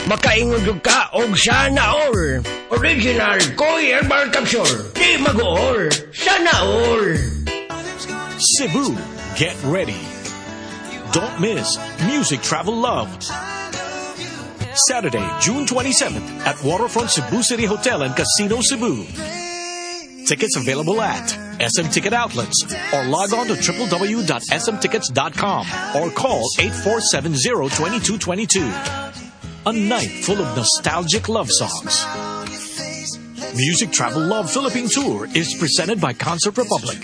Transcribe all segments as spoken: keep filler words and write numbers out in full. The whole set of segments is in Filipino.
makaingog ka og sana all. Original Koi Herbal Capsule. Di mag-all, sana all. Cebu, get ready. Don't miss Music Travel Love. Saturday, June twenty-seventh at Waterfront Cebu City Hotel and Casino Cebu. Tickets available at S M Ticket Outlets or log on to w w w dot s m tickets dot com or call eight four seven zero, two two two two. A night full of nostalgic love songs. Music Travel Love Philippine Tour is presented by Concert Republic.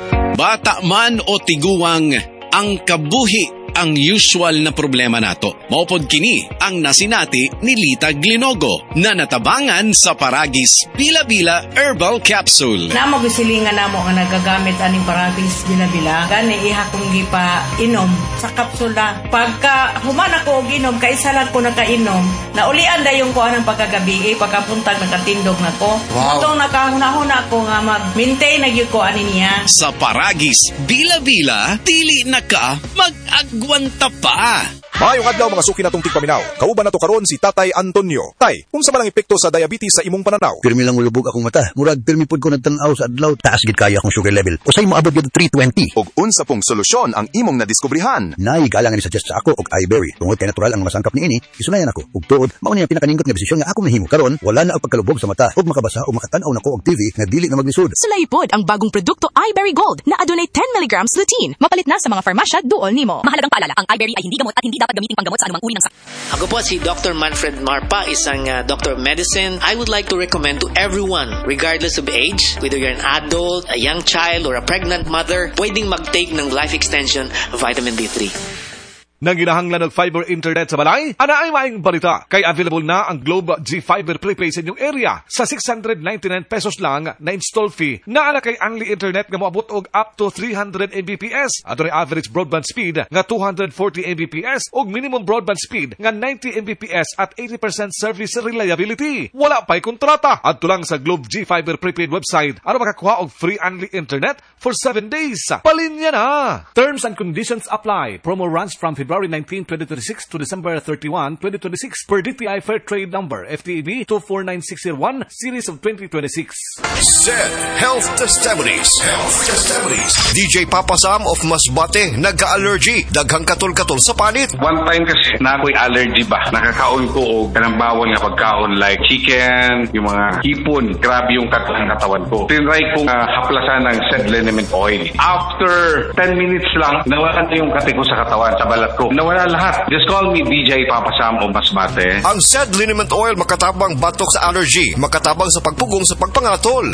Bata man o tiguwang, ang kabuhi ang usual na problema nato. Maupod kini ang nasinati ni Lita Glinogo na natabangan sa Paragis Bila-Bila Herbal Capsule. Namo gisilingan namo nga nagagamit aning Paragis Bila-Bila gani iha kong gipa inom sa kapsula. Pagka human ako og inom kay isa lang ko nakainom, naulian dayon ko anang pagkagabi pagkapuntag nakatindog nako. Wow. Itong nakahuna-huna ko nga mag-maintain na gyud ko ani niya. Sa Paragis Bila-Bila, dili na ka mag-agwanta pa. Maayong adlaw mga suki natong tigpaminaw. Kauban nato karon si Tatay Antonio. Tay, unsa man ang epekto sa diabetes sa imong pananaw? Pirmi lang ulubog akong mata. Murag pirmi pud ko nagtan-aw sa adlaw. Taas gid kaya akong sugar level. Usay mo abot gid three twenty. Og unsa pong solusyon ang imong nadiskubrihan? Nay galang ni suggest sa ako og iBerry. Tungod kay natural ang masangkap niini, isunayan ako. Ug tuod, mao ni ang pinakaninggot nga desisyon nga ako nahimo karon. Wala na ang pagkalubog sa mata ug makabasa o makatan-aw nako og T V nga dili na maglisod. Sulaipod ang bagong produkto iBerry Gold na adunay ten milligrams lutein. Mapalit na sa mga farmasya duol nimo. Mahalagang paalala, ang iBerry ay hindi gamot at hindi dapat gamitin panggamot sa anumang uri ng sakit. Ako po si Doctor Manfred Marpa, isang uh, doctor of medicine. I would like to recommend to everyone, regardless of age, whether you're an adult, a young child, or a pregnant mother, pwedeng mag-take ng life extension vitamin D three. Nang ginahanglan ng fiber internet sa balay, ana ay maing balita. Kay available na ang Globe G Fiber Prepaid sa inyong area sa six hundred ninety-nine pesos lang na install fee. Naala kay Unli Internet nga moabot og up to three hundred megabits per second. Ato average broadband speed nga two hundred forty megabits per second og minimum broadband speed nga ninety megabits per second at eighty percent service reliability. Wala pa'y kontrata. Adto lang sa Globe G Fiber Prepaid website aron makakuha og free Unli Internet for seven days. Palinya na! Terms and conditions apply. Promo runs from February nineteenth, twenty twenty-six to December thirty-first, twenty twenty-six per D T I Fair Trade Number F T E B two four nine six zero one Series of twenty twenty-six. Z Health Testimonies. Health Testimonies. D J Papa Sam of Masbate, nagka-allergy, daghang katol-katol sa panit. One time kasi na ako'y allergy ba, nakakaon ko o kanang bawal nga pagkaon like chicken, yung mga hipon, grabe yung katang katawan ko. Tinry kong uh, haplasan ng Z Liniment Oil. After ten minutes lang, nawalan na yung kati ko sa katawan, sa balat ko. Nawala lahat. Just call me D J Papa Sam o Masbate. Ang Z Liniment Oil makatabang batok sa allergy, makatabang sa pagpugong sa pagpangatol.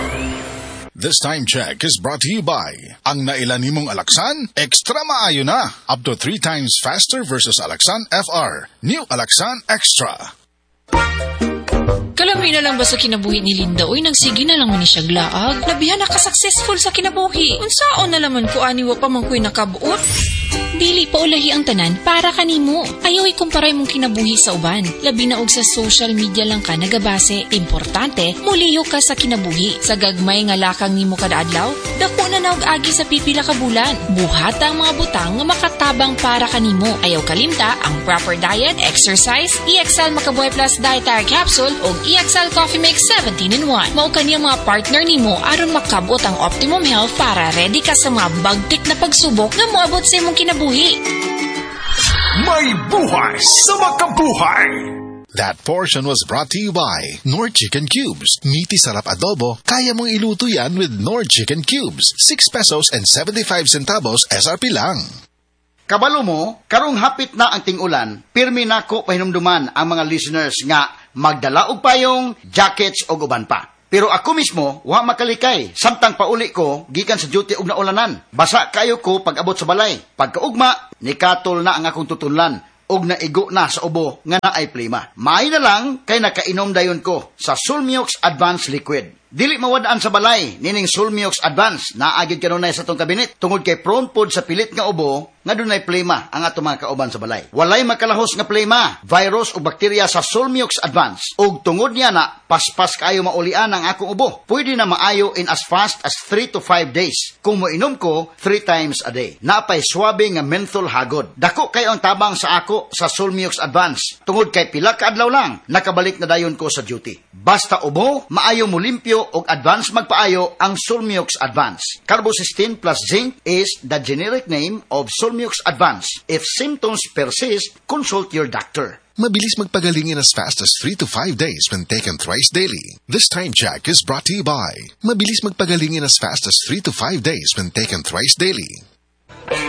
This time check is brought to you by ang nailan nimong Alaxan, extra maayo na. Up to three times faster versus Alaxan F R. New Alaxan Extra. Kalami na lang ba sa kinabuhi ni Linda? Uy, nagsige na lang man ni siya glaag. Labihan na ka-successful sa kinabuhi. Unsaon na laman ko aniwa pa man ko'y nakabuot? Dili pa ulahi ang tanan para kanimo. Ayaw ikumparay mong kinabuhi sa uban. Labi na og sa social media lang ka nagabase. Importante, muliyo ka sa kinabuhi. Sa gagmay nga lakang nimo kada adlaw, dako na naog agi sa pipila ka bulan. Buhat ang mga butang nga makatabang para kanimo. Ayaw kalimta ang proper diet, exercise, E X L Makabuhay Plus Dietary Capsule o E X L Coffee Mix seventeen in one. Mao kaniyang mga partner nimo aron makabot ang optimum health para ready ka sa mga bagtik na pagsubok nga moabot sa imong kinabuhi. May buhay sa makabuhay! That portion was brought to you by Nord Chicken Cubes. Meaty sarap adobo, kaya mong iluto yan with Nord Chicken Cubes. six pesos and seventy-five centavos S R P lang. Kabalo mo, karong hapit na ang ting-ulan, pirmi nako pahinumduman ang mga listeners nga magdala og payong, jackets o uban pa. Pero ako mismo, wa makalikay. Samtang pauli ko, gikan sa duty og naulanan. Basa kayo ko pag abot sa balay. Pagkaugma, nikatol na ang akong tutunlan. Og naigo na sa ubo nga na ay plima. May na lang kay nakainom dayon ko sa Sulmiox Advanced Liquid. Dili mawadaan sa balay, nining Sulmiox Advanced, naagid kanunay sa tong kabinet. Tungod kay prone pod sa pilit nga ubo, nga dunay plema ang ato mga kauban sa balay. Walay makalahos nga plema, virus o bakterya sa Solmiox Advance. Ug tungod niya na paspas kaayo maulian ang akong ubo. Pwede na maayo in as fast as three to five days kung moinom ko three times a day. Napay swabe nga menthol hagod. Dako kayo ang tabang sa ako sa Solmiox Advance. Tungod kay pila ka adlaw lang, nakabalik na dayon ko sa duty. Basta ubo, maayo mo limpyo og advance magpaayo ang Solmiox Advance. Carbocysteine plus zinc is the generic name of Solmiox Advance. If symptoms persist, consult your doctor. Mabilis magpagaling in as fast as three to five days when taken thrice daily. This time check is brought to you by Mabilis magpagaling in as fast as three to five days when taken thrice daily.